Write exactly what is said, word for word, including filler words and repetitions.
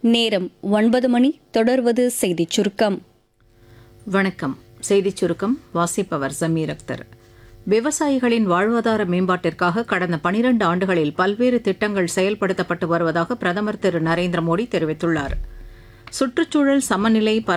நேரம் ஒன்பது மணி. தொடர்வது செய்திச் சுருக்கம். வணக்கம். செய்திச் சுருக்கம் வாசிப்பவர் ஜமீர் அக்தர். விவசாயிகளின் வாழ்வாதார மேம்பாட்டிற்காக கடந்த பனிரண்டு ஆண்டுகளில் பல்வேறு திட்டங்கள் செயல்படுத்தப்பட்டு வருவதாக பிரதமர் திரு நரேந்திர மோடி தெரிவித்துள்ளார். சுற்றுச்சூழல் சமநிலை